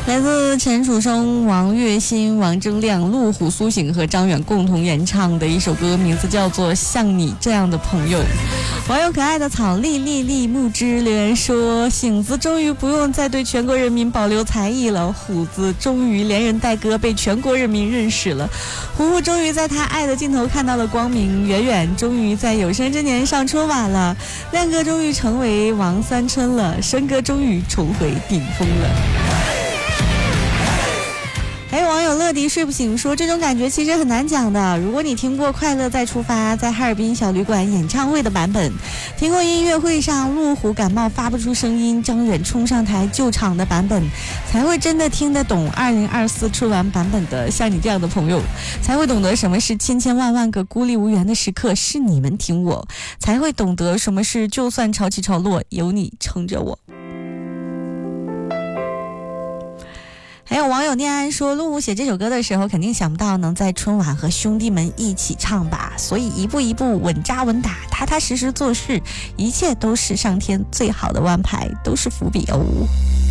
来自陈楚生、王栎鑫、王铮亮、陆虎、苏醒和张远共同演唱的一首歌，名字叫做《像你这样的朋友》。网友可爱的草粒粒粒木枝留言说：醒子终于不用再对全国人民保留才艺了，虎子终于连人带歌被全国人民认识了，虎虎终于在他爱的尽头看到了光明，远远终于在有生之年上春晚了，亮哥终于成为王三春了，申哥终于重回顶峰了。还有网友乐迪睡不醒说，这种感觉其实很难讲的。如果你听过《快乐再出发》在哈尔滨小旅馆演唱会的版本，听过音乐会上陆虎感冒发不出声音，张远冲上台救场的版本，才会真的听得懂2024春晚版本的《像你这样的朋友》，才会懂得什么是千千万万个孤立无援的时刻是你们挺我，才会懂得什么是就算潮起潮落有你撑着我。还有网友念安说，陆虎写这首歌的时候肯定想不到能在春晚和兄弟们一起唱吧，所以一步一步稳扎稳打，踏踏实实做事，一切都是上天最好的安排，都是伏笔哦。